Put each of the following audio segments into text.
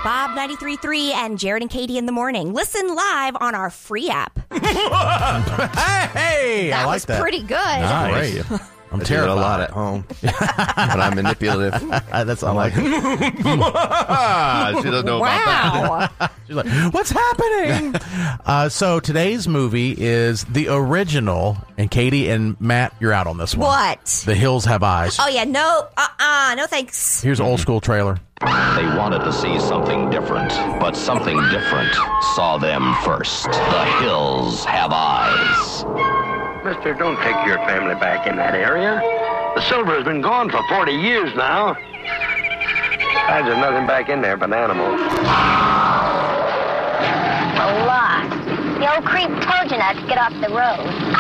Bob 93.3 and Jared and Katie in the morning. Listen live on our free app. Hey, That I like was that. pretty good. Nice. Great. I'm I do it terrified a lot at home, but I'm manipulative. That's all I like. She doesn't know about that. Wow. She's like, what's happening? So today's movie is the original, and Katie and Matt, you're out on this one. What? The Hills Have Eyes. Oh, yeah. No. No thanks. Here's an old school trailer. They wanted to see something different, but something different saw them first. The Hills Have Eyes. Mister, don't take your family back in that area. The silver has been gone for 40 years now. Besides, there's nothing back in there but animals. We're lost. The old creep told you not to get off the road.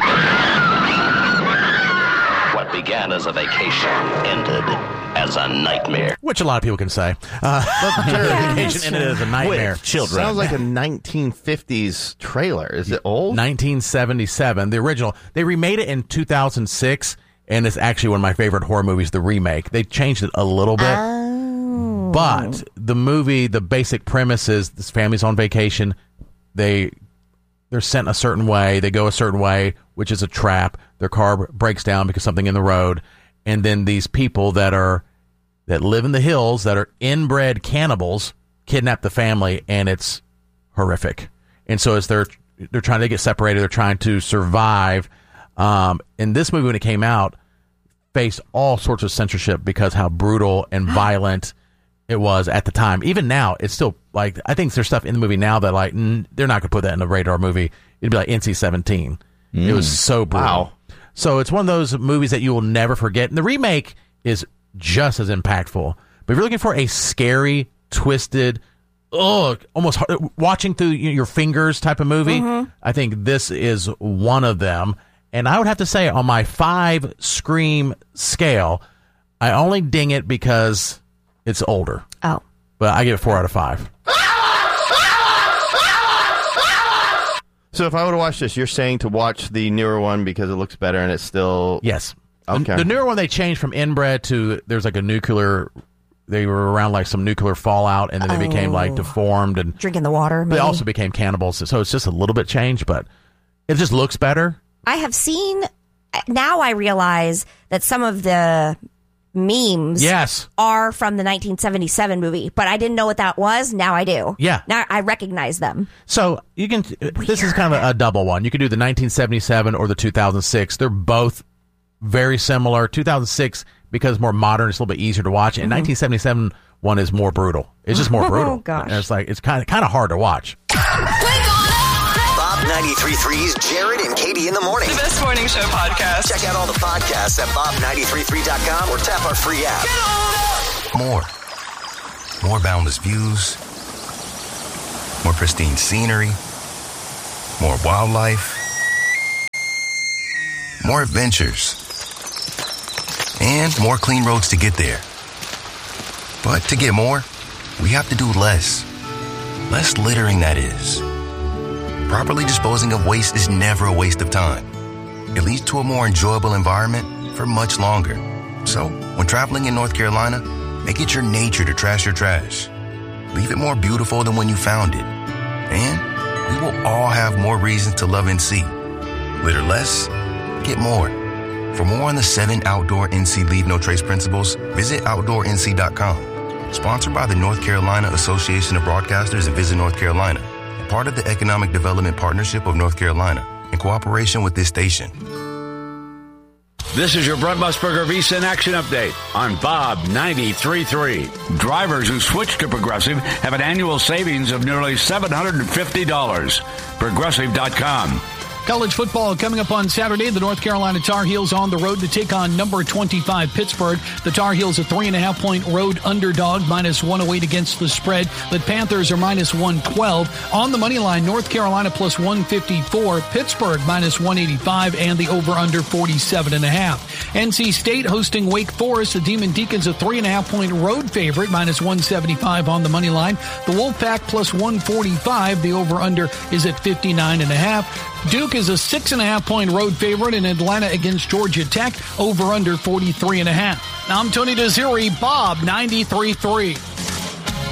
What began as a vacation ended as a nightmare. Which a lot of people can say. Vacation ended as a nightmare. With children. Sounds like a 1950s trailer. Is it old? 1977, the original. They remade it in 2006, and it's actually one of my favorite horror movies, the remake. They changed it a little bit. Oh. But the movie, the basic premise is this family's on vacation. They're sent a certain way. They go a certain way, which is a trap. Their car breaks down because something in the road. And then these people that live in the hills, that are inbred cannibals, kidnap the family, and it's horrific. And so as they're trying to get separated, they're trying to survive. And this movie, when it came out, faced all sorts of censorship because how brutal and violent it was at the time. Even now, it's still like, I think there's stuff in the movie now that like they're not gonna put that in a radar movie. It'd be like NC-17. It was so brutal. Wow. So it's one of those movies that you will never forget. And the remake is just as impactful. But if you're looking for a scary, twisted, almost watching through your fingers type of movie, I think this is one of them. And I would have to say, on my 5 Scream scale, I only ding it because it's older. Oh. But I give it 4 out of 5. So if I would have watched this, you're saying to watch the newer one because it looks better and it's still... Yes. Okay. The newer one, they changed from inbred to, there's like a nuclear... They were around like some nuclear fallout, and then they became like deformed. And Drinking the water, maybe. they also became cannibals. So it's just a little bit changed, but it just looks better. I have seen... Now I realize that some of the memes Yes. are from the 1977 movie, but I didn't know what that was. Now I do. Yeah. Now I recognize them. So you can... This is kind of a double one. You could do the 1977 or the 2006. They're both very similar. 2006, because it's more modern, it's a little bit easier to watch. And 1977 one is more brutal. It's just more brutal. Oh, gosh. And it's like, it's kind of hard to watch. Bob 93.3's Jared and Katie in the morning. The best morning show podcast. Check out all the podcasts at bob933.com or tap our free app. More boundless views. More pristine scenery. More wildlife. More adventures. And more clean roads to get there. But to get more, we have to do less. Less littering, that is. Properly disposing of waste is never a waste of time. It leads to a more enjoyable environment for much longer. So, when traveling in North Carolina, make it your nature to trash your trash. Leave it more beautiful than when you found it. And we will all have more reasons to love NC. Litter less, get more. For more on the 7 outdoor NC Leave No Trace principles, visit OutdoorNC.com. Sponsored by the North Carolina Association of Broadcasters and Visit North Carolina. Part of the Economic Development Partnership of North Carolina, in cooperation with this station. This is your Brent Musburger Visa in Action Update on Bob 93.3. Drivers who switch to Progressive have an annual savings of nearly $750. Progressive.com. College football coming up on Saturday. The North Carolina Tar Heels on the road to take on number 25 Pittsburgh. The Tar Heels a 3.5-point road underdog, -108 against the spread. The Panthers are -112. On the money line, North Carolina +154, Pittsburgh -185, and the over-under 47.5. NC State hosting Wake Forest. The Demon Deacons a 3.5-point road favorite, -175 on the money line. The Wolfpack +145. The over-under is at 59.5. Duke is a 6.5-point road favorite in Atlanta against Georgia Tech, over under 43.5. I'm Tony Desiri, Bob 93.3.